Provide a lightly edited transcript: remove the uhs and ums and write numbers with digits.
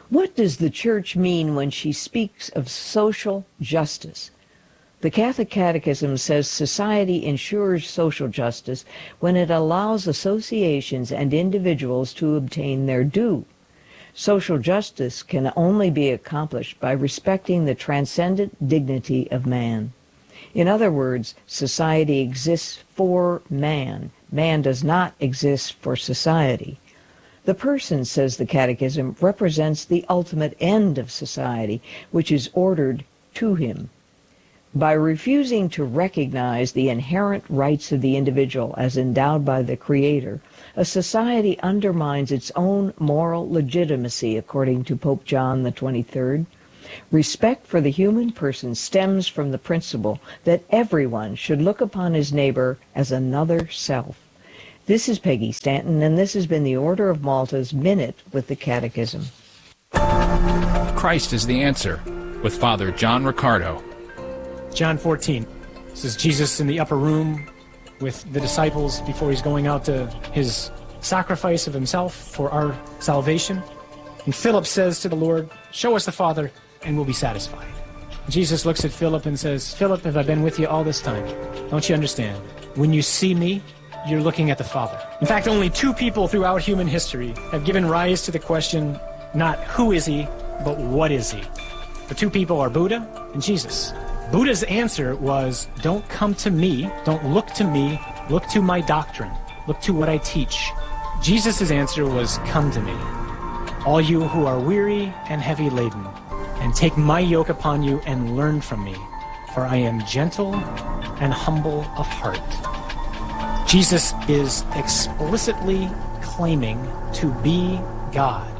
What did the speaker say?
What does the Church mean when she speaks of social justice? The Catholic Catechism says society ensures social justice when it allows associations and individuals to obtain their due. Social justice can only be accomplished by respecting the transcendent dignity of man. In other words, society exists for man. Man does not exist for society. The person, says the Catechism, represents the ultimate end of society, which is ordered to him. By refusing to recognize the inherent rights of the individual as endowed by the Creator, a society undermines its own moral legitimacy, according to Pope John XXIII. Respect for the human person stems from the principle that everyone should look upon his neighbor as another self. This is Peggy Stanton, and this has been the Order of Malta's Minute with the Catechism. Christ is the Answer, with Father John Riccardo. John 14. This is Jesus in the upper room with the disciples before he's going out to his sacrifice of himself for our salvation. And Philip says to the Lord, "Show us the Father, and we'll be satisfied." Jesus looks at Philip and says, "Philip, have I been with you all this time? Don't you understand? When you see me, you're looking at the Father." In fact, only two people throughout human history have given rise to the question, not who is he, but what is he? The two people are Buddha and Jesus. Buddha's answer was, don't come to me, don't look to me, look to my doctrine, look to what I teach. Jesus' answer was, come to me, all you who are weary and heavy laden, and take my yoke upon you and learn from me, for I am gentle and humble of heart. Jesus is explicitly claiming to be God.